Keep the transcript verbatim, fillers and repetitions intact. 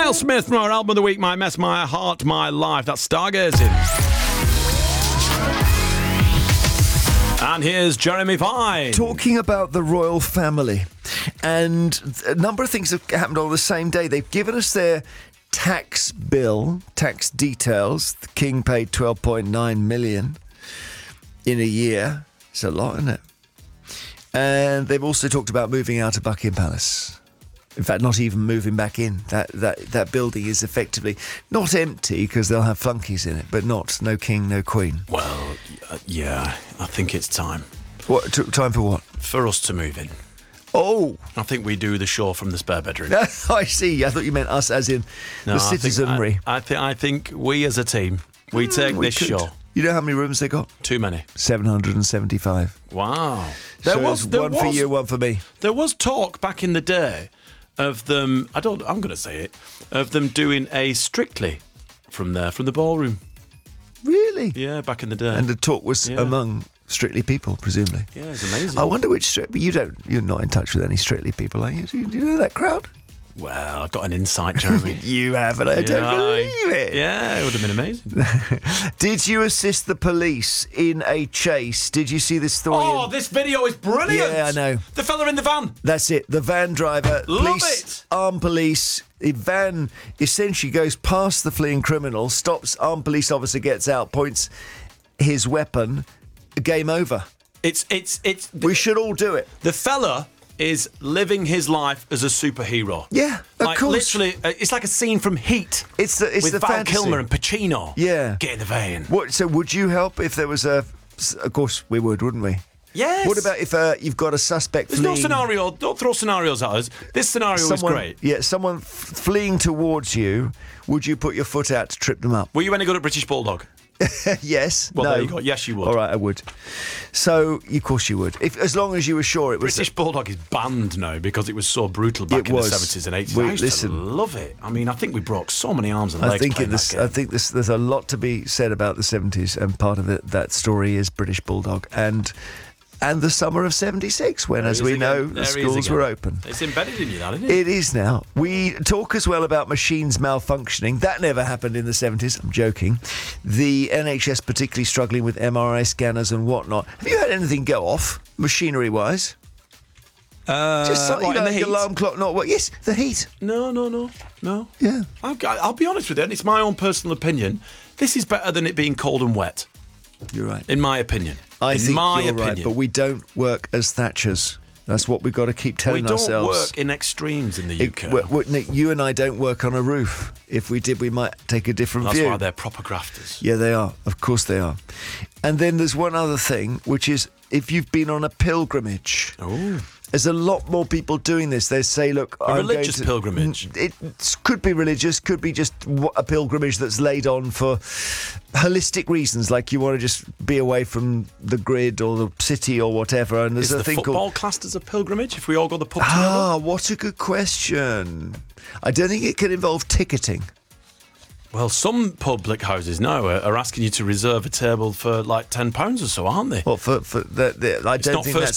Miles Smith from our album of the week, My Mess, My Heart, My Life. That's Stargazing. And here's Jeremy Vine. Talking about the royal family. And a number of things have happened on the same day. They've given us their tax bill, tax details. The King paid twelve point nine million in a year. It's a lot, isn't it? And they've also talked about moving out of Buckingham Palace. In fact, not even moving back in. That that, that building is effectively not empty because they'll have flunkies in it, but not no king, no queen. Well, uh, yeah, I think it's time. What t- time for what? For us to move in. Oh, I think we do the show from the spare bedroom. I see. I thought you meant us, as in No, the I think- citizenry. I, I, think, I think we as a team, we take We this could. show. You know how many rooms they got? Too many. seven hundred seventy-five. Wow. So it's one for you, one for me. There was talk back in the day of them, I don't, I'm going to say it, of them doing a Strictly from there, from the ballroom. Really? Yeah, back in the day. And the talk was Yeah. among Strictly people, presumably. yeah, it's amazing. I wonder which Strictly. You don't. You're not in touch with any Strictly people, are you? Do you, do you know that crowd? Well, I've got an insight, Jeremy. You haven't. I don't Yeah, believe it. Yeah, it would have been amazing. Did you assist the police in a chase? Did you see this story? Oh, in- this video is brilliant. Yeah, I know. The fella in the van. That's it. The van driver, Love police, it. armed police. The van essentially goes past the fleeing criminal, stops. Armed police officer gets out, points his weapon. Game over. It's, it's, it's, We should all do it. the fella is living his life as a superhero. Yeah, of like course. literally, uh, it's like a scene from Heat. It's the it's with the Val fantasy. Kilmer and Pacino. Yeah. Get in the vein. What? So would you help if there was a? Of course we would, wouldn't we? Yes. What about if uh, you've got a suspect There's fleeing? no scenario. Don't throw scenarios at us. This scenario Someone, is great. Yeah, someone f- fleeing towards you. Would you put your foot out to trip them up? Were you any good at British Bulldog? Yes. Well, no. there you go. Yes, you would. All right, I would. So, of course, you would. If as long as you were sure it was. British Bulldog is banned now because it was so brutal back It in was. the seventies and eighties. We- I used listen. to love it. I mean, I think we broke so many arms and I legs think playing in this, that game. I think this, there's a lot to be said about the seventies, and part of it, that story is British Bulldog and and the summer of seventy-six, when, There as he we is know, again. the There he is schools again. were open. It's embedded in you, that, isn't it? It is now. We talk as well about machines malfunctioning. That never happened in the seventies. I'm joking. The N H S particularly struggling with M R I scanners and whatnot. Have you had anything go off, machinery-wise? Uh, Just something what, in like the the heat? alarm clock not work. Yes, the heat. No, no, no, no. Yeah. I've got, I'll be honest with you, and it's my own personal opinion. This is better than it being cold and wet, You're right. in my opinion. I in think my you're opinion. right, but we don't work as Thatchers. That's what we've got to keep we telling don't ourselves. work in extremes in the U It- K. w- w- Nick, you and I don't work on a roof. If we did, we might take a different That's view. why they're proper grafters. Yeah, they are. Of course they are. And then there's one other thing, which is if you've been on a pilgrimage. Oh. There's a lot more people doing this. They say, look, A I'm religious going to, pilgrimage. It could be religious, could be just w- a pilgrimage that's laid on for holistic reasons, like you want to just be away from the grid or the city or whatever. And there's Is a the thing football called classed as a pilgrimage if we all go to the pub together? Ah, what a good question. I don't think it could involve ticketing. Well, some public houses now are, are asking you to reserve a table for like ten pounds or so, aren't they? Well, for for the, the, I It's don't not think first that's